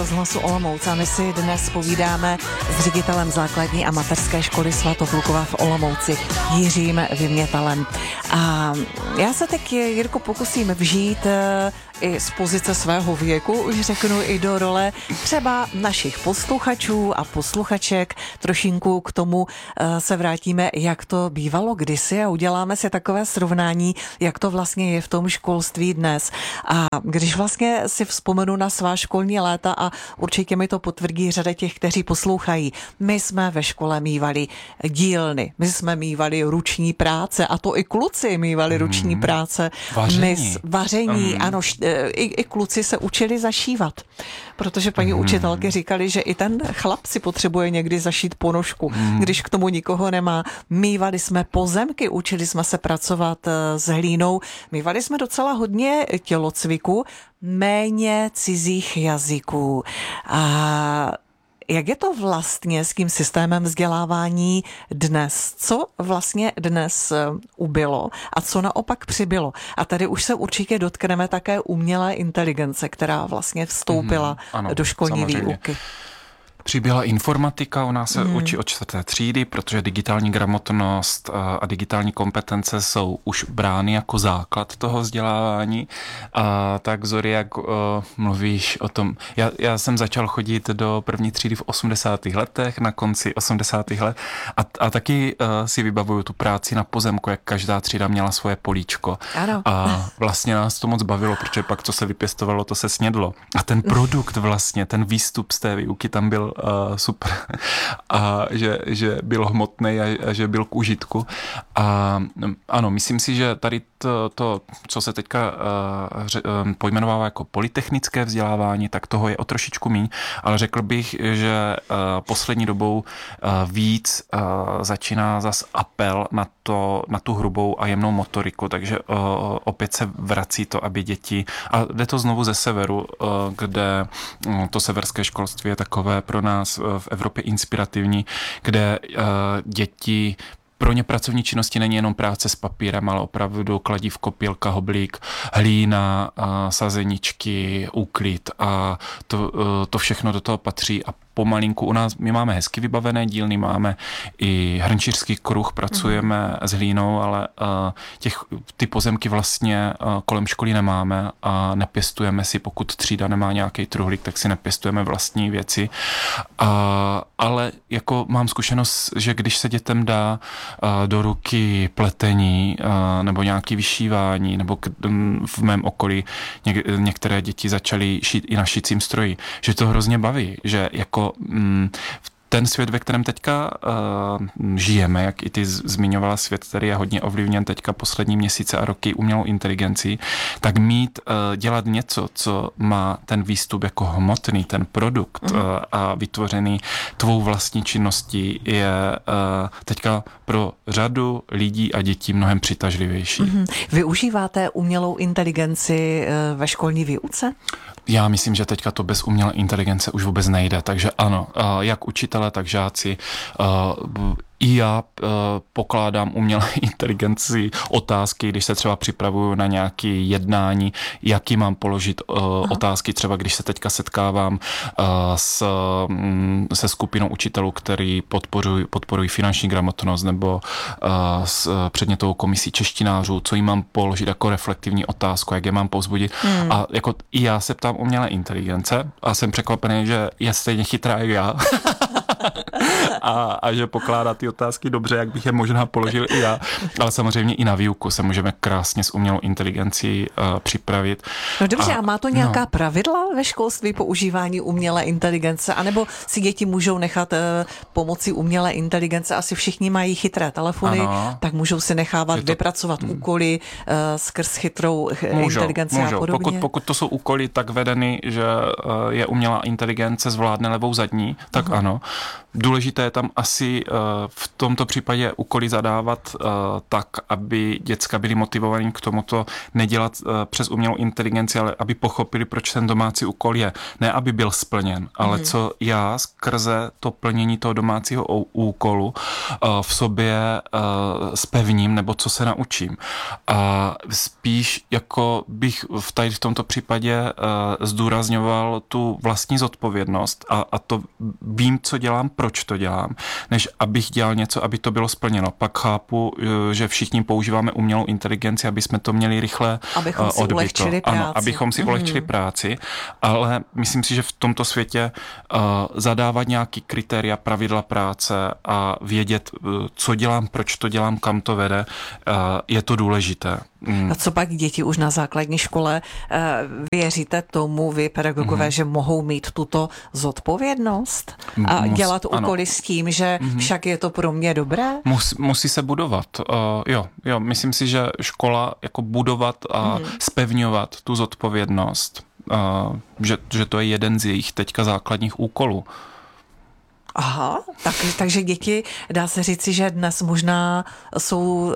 rozhlasu Olomouc a my si dnes povídáme s ředitelem základní a mateřské školy Svatoplukova v Olomouci, Jiřím Vymětalem. A já se teď, Jirko, pokusím vžít i z pozice svého věku, už řeknu, i do role třeba našich posluchačů a posluchaček. Trošinku k tomu se vrátíme, jak to bývalo kdysi a uděláme si takové srovnání, jak to vlastně je v tom školství dnes. A když vlastně si vzpomenu na svá školní léta, a určitě mi to potvrdí řada těch, kteří poslouchají, my jsme ve škole mívali dílny, my jsme mívali ruční práce, a to i kluci mívali ruční práce. Vaření, ano, i kluci se učili zašívat, protože paní učitelky říkali, že i ten chlap si potřebuje někdy zašít ponožku, když k tomu nikoho nemá. Mívali jsme pozemky, učili jsme se pracovat s hlínou, mívali jsme docela hodně tělocviku, méně cizích jazyků. A jak je to vlastně s tím systémem vzdělávání dnes? Co vlastně dnes ubylo a co naopak přibylo? A tady už se určitě dotkneme také umělé inteligence, která vlastně vstoupila do školní výuky. Přibyla informatika, u nás se učí od 4. třídy, protože digitální gramotnost a digitální kompetence jsou už brány jako základ toho vzdělávání. A tak, Zori, jak mluvíš o tom, já jsem začal chodit do první třídy v 80. letech, na konci 80. let a taky si vybavuju tu práci na pozemku, jak každá třída měla svoje políčko. Ano. A vlastně nás to moc bavilo, protože pak, co se vypěstovalo, to se snědlo. A ten produkt vlastně, ten výstup z té výuky tam byl super. A že byl hmotný a že byl k užitku. A ano, myslím si, že tady to co se teďka pojmenovává jako polytechnické vzdělávání, tak toho je o trošičku míň, ale řekl bych, že poslední dobou víc začíná zas apel na tu hrubou a jemnou motoriku, takže opět se vrací to, aby děti, a jde to znovu ze severu, kde to severské školství je takové pro nás v Evropě inspirativní, kde děti, pro ně pracovní činnosti není jenom práce s papírem, ale opravdu kladívko, pílka, hoblík, hlína, sazeničky, úklid a to všechno do toho patří. A pomalinku u nás, my máme hezky vybavené dílny, máme i hrnčířský kruh, pracujeme s hlínou, ale ty pozemky vlastně kolem školy nemáme a nepěstujeme si, pokud třída nemá nějaký truhlík, tak si nepěstujeme vlastní věci. Ale jako mám zkušenost, že když se dětem dá do ruky pletení nebo nějaké vyšívání, nebo v mém okolí některé děti začaly šít i na šicím stroji, že to hrozně baví, že jako ten svět, ve kterém teďka žijeme, jak i ty zmiňovala, svět, který je hodně ovlivněn teďka poslední měsíce a roky umělou inteligencí, tak dělat něco, co má ten výstup jako hmotný, ten produkt a vytvořený tvou vlastní činností, je teďka pro řadu lidí a dětí mnohem přitažlivější. Využíváte umělou inteligenci ve školní výuce? Já myslím, že teďka to bez umělé inteligence už vůbec nejde, takže ano, jak učitelé, tak žáci. I já pokládám umělé inteligenci otázky, když se třeba připravuju na nějaké jednání, jaký mám položit otázky, třeba když se teďka setkávám se skupinou učitelů, který podporují finanční gramotnost, nebo s předmětovou komisí češtinářů, co jim mám položit jako reflektivní otázku, jak je mám povzbudit. A jako i já se ptám umělé inteligence a jsem překvapený, že je stejně chytrá jak já. a že pokládá ty otázky dobře, jak bych je možná položil i já. Ale samozřejmě i na výuku se můžeme krásně s umělou inteligencí připravit. No dobře, a má to nějaká pravidla ve školství používání umělé inteligence? A nebo si děti můžou nechat pomocí umělé inteligence? Asi všichni mají chytré telefony, tak můžou si nechávat vypracovat úkoly skrz chytrou inteligenci a podobně? Pokud to jsou úkoly tak vedeny, že je umělá inteligence zvládne levou zadní, tak ano. Důležité je tam asi v tomto případě úkoly zadávat tak, aby děcka byly motivovaní k tomuto nedělat přes umělou inteligenci, ale aby pochopili, proč ten domácí úkol je. Ne, aby byl splněn, ale co já skrze to plnění toho domácího úkolu v sobě spevním, nebo co se naučím. A spíš jako bych v tomto případě zdůrazňoval tu vlastní zodpovědnost a to vím, co dělám, proč to dělám, než abych dělal něco, aby to bylo splněno. Pak chápu, že všichni používáme umělou inteligenci, aby jsme to měli rychle odbyto. Ano, abychom si ulehčili práci, ale myslím si, že v tomto světě zadávat nějaký kritéria, pravidla práce a vědět, co dělám, proč to dělám, kam to vede, je to důležité. A co pak děti už na základní škole? Věříte tomu, vy pedagogové, že mohou mít tuto zodpovědnost a dělat úkoly s tím, že však je to pro mě dobré? Musí se budovat. Jo, myslím si, že škola jako budovat a spevňovat tu zodpovědnost, že to je jeden z jejich teďka základních úkolů. Aha, takže děti, dá se říci, že dnes možná jsou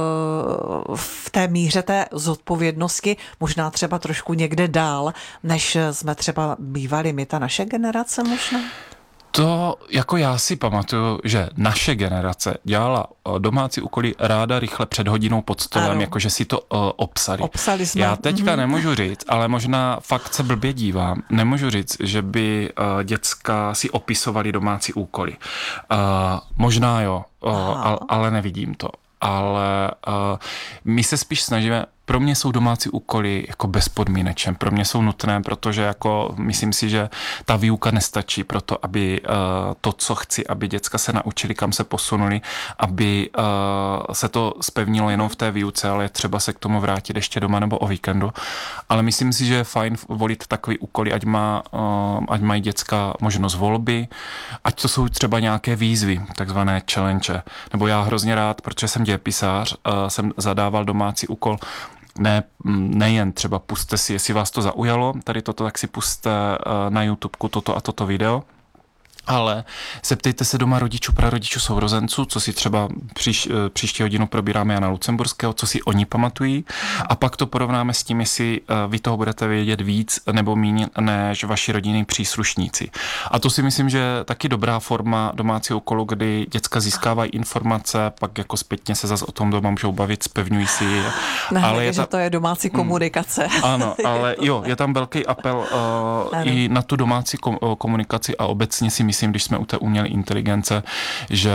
v té míře té zodpovědnosti možná třeba trošku někde dál, než jsme třeba bývali my, ta naše generace možná? To, jako já si pamatuju, že naše generace dělala domácí úkoly ráda rychle před hodinou pod stolem, jakože si to obsali. Obsali jsme. Já teďka nemůžu říct, ale možná fakt se blbě dívám, nemůžu říct, že by děcka si opisovali domácí úkoly. Možná jo, ale nevidím to. Ale my se spíš snažíme, pro mě jsou domácí úkoly jako bezpodmínečem, pro mě jsou nutné, protože jako myslím si, že ta výuka nestačí pro to, aby to, co chci, aby děcka se naučili, kam se posunuli, aby se to spevnilo jenom v té výuce, ale je třeba se k tomu vrátit ještě doma nebo o víkendu. Ale myslím si, že je fajn volit takový úkoly, ať mají děcka možnost volby, ať to jsou třeba nějaké výzvy, takzvané challenge. Nebo já hrozně rád, protože jsem dějepisář, jsem zadával domácí úkol, nejen třeba pusťte si, jestli vás to zaujalo, tady toto, tak si pusťte na YouTubeku toto a toto video, ale zeptejte se doma rodičů, prarodičů, sourozenců, co si třeba příští hodinu probíráme Jana Lucemburského, co si oni pamatují, a pak to porovnáme s tím, jestli vy toho budete vědět víc nebo míň než vaši rodinní příslušníci. A to si myslím, že je taky dobrá forma domácího úkolu, kdy děcka získávají informace, pak jako zpětně se zase o tom doma můžou bavit, zpevňují si je. Ale že to je domácí komunikace. Ano, ale jo, je tam velký apel i na tu domácí komunikaci a obecně si myslím, když jsme u té umělé inteligence, že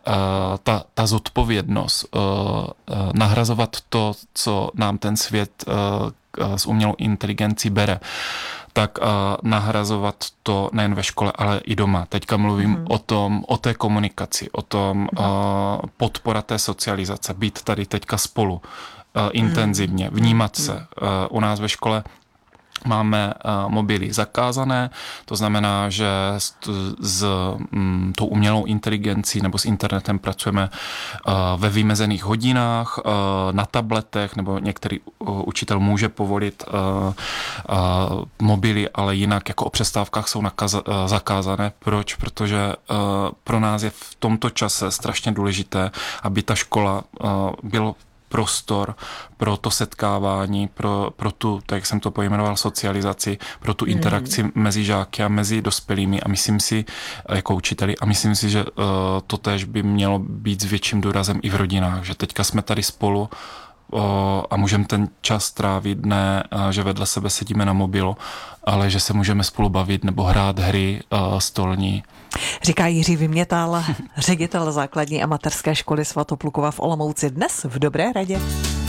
ta zodpovědnost nahrazovat to, co nám ten svět s umělou inteligencí bere, tak nahrazovat to nejen ve škole, ale i doma. Teďka mluvím o té komunikaci, o tom podpora té socializace, být tady teďka spolu intenzivně, vnímat se. U nás ve škole máme mobily zakázané, to znamená, že s tou umělou inteligencí nebo s internetem pracujeme ve vymezených hodinách, na tabletech, nebo některý učitel může povolit mobily, ale jinak jako o přestávkách jsou zakázané. Proč? Protože pro nás je v tomto čase strašně důležité, aby ta škola byla prostor pro to setkávání, pro tu, tak jak jsem to pojmenoval, socializaci, pro tu interakci mezi žáky a mezi dospělými, a myslím si, jako učiteli, a myslím si, že to též by mělo být s větším důrazem i v rodinách, že teďka jsme tady spolu a můžeme ten čas trávit, ne, že vedle sebe sedíme na mobilu, ale že se můžeme spolu bavit nebo hrát hry stolní. Říká Jiří Vymětal, ředitel základní a mateřské školy Svatoplukova v Olomouci, dnes v Dobré radě.